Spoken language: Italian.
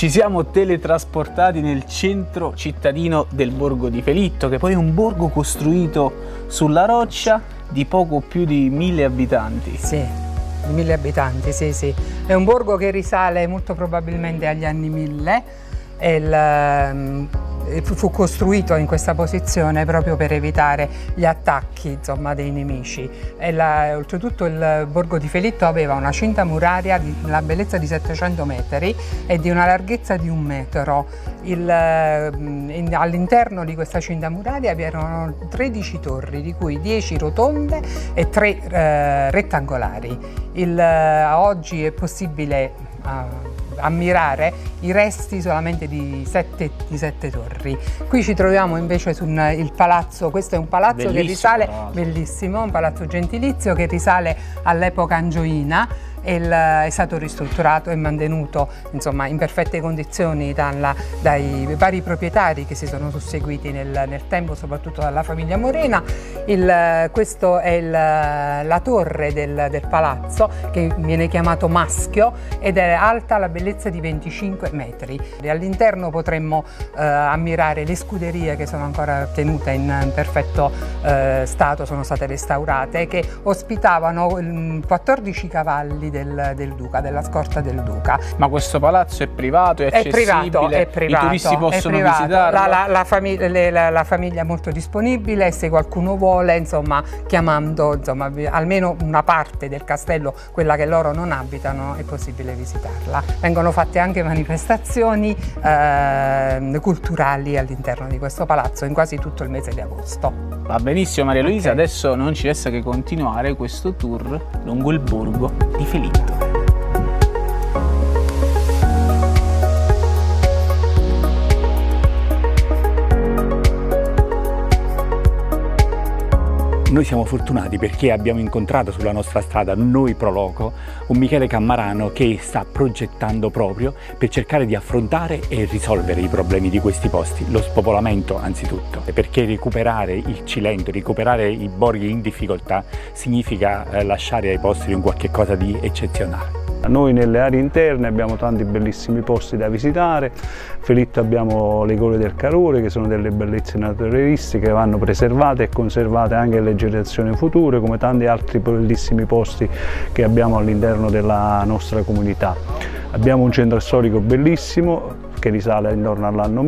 Ci siamo teletrasportati nel centro cittadino del Borgo di Felitto, che poi è un borgo costruito sulla roccia di poco più di 1000 abitanti. Sì, 1000 abitanti, sì, sì. È un borgo che risale molto probabilmente agli anni 1000 e fu costruito in questa posizione proprio per evitare gli attacchi, insomma, dei nemici. Oltretutto il Borgo di Felitto aveva una cinta muraria di una bellezza di 700 metri e di una larghezza di 1 metro. All'interno di questa cinta muraria vi erano 13 torri, di cui 10 rotonde e 3 rettangolari. Oggi è possibile ammirare i resti solamente di 7 torri. Qui ci troviamo invece sul palazzo. Questo è un palazzo bellissimo, che risale, bellissimo, un palazzo gentilizio che risale all'epoca angioina. È stato ristrutturato e mantenuto, insomma, in perfette condizioni dai vari proprietari che si sono susseguiti nel tempo, soprattutto dalla famiglia Morena. Questo è la torre del palazzo, che viene chiamato Maschio ed è alta la bellezza di 25 metri. All'interno potremmo ammirare le scuderie che sono ancora tenute in perfetto stato, sono state restaurate, che ospitavano 14 cavalli del Duca, della scorta del Duca. Ma questo palazzo è privato, è accessibile? È privato, i turisti possono visitarlo? La famiglia è molto disponibile, se qualcuno vuole, insomma, chiamando, insomma, almeno una parte del castello, quella che loro non abitano, è possibile visitarla. Vengono fatte anche manifestazioni culturali all'interno di questo palazzo in quasi tutto il mese di agosto. Va benissimo Maria Luisa, adesso non ci resta che continuare questo tour lungo il Borgo di Felitto. Noi siamo fortunati perché abbiamo incontrato sulla nostra strada, noi pro loco, un Michele Cammarano che sta progettando proprio per cercare di affrontare e risolvere i problemi di questi posti, lo spopolamento anzitutto, perché recuperare il Cilento, recuperare i borghi in difficoltà significa lasciare ai posteri un qualche cosa di eccezionale. Noi nelle aree interne abbiamo tanti bellissimi posti da visitare. Felitto abbiamo le Gole del Carore, che sono delle bellezze naturalistiche che vanno preservate e conservate anche alle generazioni future, come tanti altri bellissimi posti che abbiamo all'interno della nostra comunità. Abbiamo un centro storico bellissimo che risale intorno all'anno